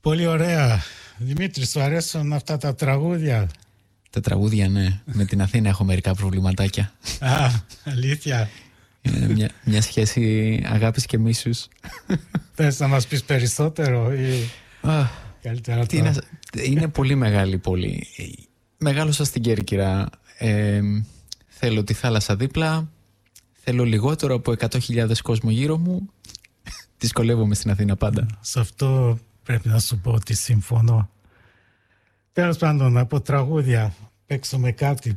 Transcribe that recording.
Πολύ ωραία. Δημήτρη, σου αρέσουν αυτά τα τραγούδια? Τα τραγούδια, ναι. Με την Αθήνα έχω μερικά προβληματάκια. Α, αλήθεια. Είναι μια σχέση αγάπης και μίσους. Θες να μας πεις περισσότερο ή καλύτερα τώρα? Είναι πολύ μεγάλη πόλη. Μεγάλωσα στην Κέρκυρα. Θέλω τη θάλασσα δίπλα. Θέλω λιγότερο από 100.000 κόσμο γύρω μου. Δυσκολεύομαι στην Αθήνα πάντα. Σε αυτό πρέπει να σου πω ότι συμφωνώ. Τέλος πάντων, από τραγούδια παίξουμε κάτι